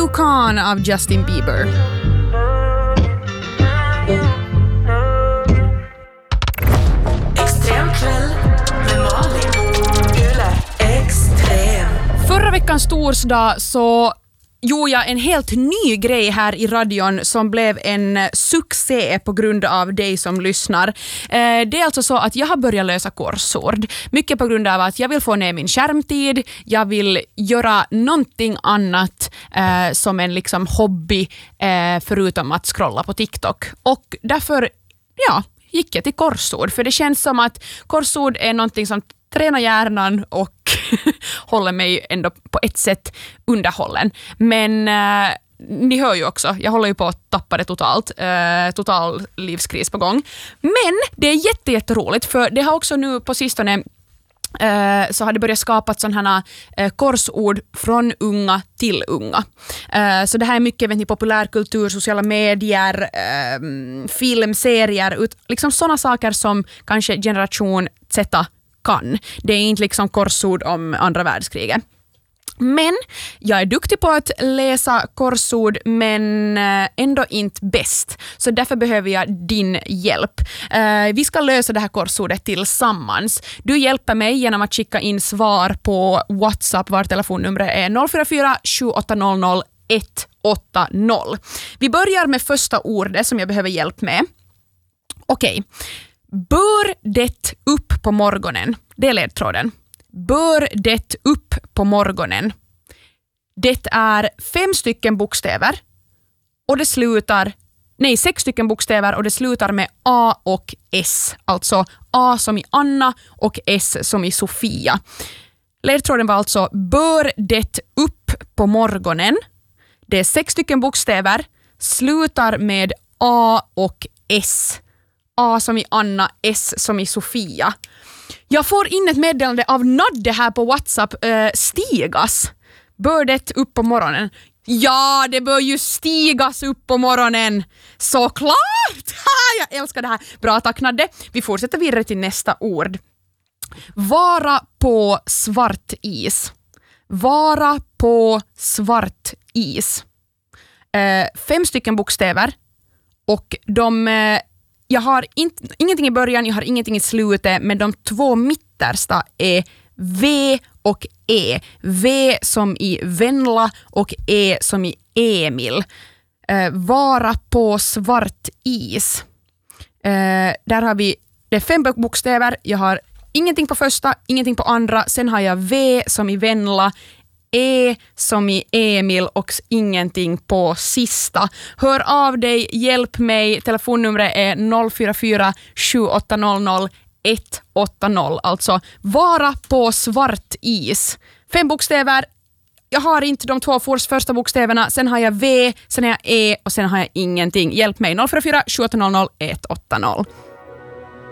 Yukon av Justin Bieber. Extremkväll med Malin. Yle Extrem. Förra veckans torsdag så gjorde jag en helt ny grej här i radion som blev en succé på grund av dig som lyssnar. Det är alltså så att jag har börjat lösa korsord. Mycket på grund av att jag vill få ner min skärmtid. Jag vill göra någonting annat som en liksom hobby förutom att scrolla på TikTok. Och därför gick jag till korsord. För det känns som att korsord är någonting som tränar hjärnan och håller mig ändå på ett sätt underhållen. Men ni hör ju också, jag håller ju på att tappa det totalt. Total livskris på gång. Men det är jätteroligt för det har också nu på sistone så har det börjat skapas sådana korsord från unga till unga. Så det här är mycket populärkultur, sociala medier, film, serier, liksom sådana saker som kanske generation Z kan. Det är inte liksom korsord om andra världskriget. Men jag är duktig på att läsa korsord men ändå inte bäst. Så därför behöver jag din hjälp. Vi ska lösa det här korsordet tillsammans. Du hjälper mig genom att skicka in svar på WhatsApp. Var telefonnumret är 044 7800 180. Vi börjar med första ordet som jag behöver hjälp med. Okej. Bör det upp på morgonen? Det är ledtråden. Bör det upp på morgonen? Det är 5 stycken bokstäver och det slutar 6 stycken bokstäver och det slutar med A och S. Alltså A som i Anna och S som i Sofia. Ledtråden var alltså bör det upp på morgonen? Det är 6 stycken bokstäver, slutar med A och S. A som i Anna, S som i Sofia. Jag får in ett meddelande av Nadde här på WhatsApp. Stigas. Bör det upp på morgonen? Ja, det bör ju stigas upp på morgonen. Såklart! Jag älskar det här. Bra, tack Nadde. Vi fortsätter vidare till nästa ord. Vara på svart is. Vara på svart is. 5 stycken bokstäver. Och jag har ingenting i början, jag har ingenting i slutet, men de 2 mittersta är V och E. V som i Venla och E som i Emil. Vara på svart is. Där har vi, det är 5 bokstäver, jag har ingenting på första, ingenting på andra, sen har jag V som i Venla, E som i Emil och ingenting på sista. Hör av dig, hjälp mig. Telefonnumret är 044 7800 180. Alltså vara på svart is. 5 bokstäver. Jag har inte de 2 första bokstäverna. Sen har jag V, sen har jag E och sen har jag ingenting. Hjälp mig. 044 7800 180.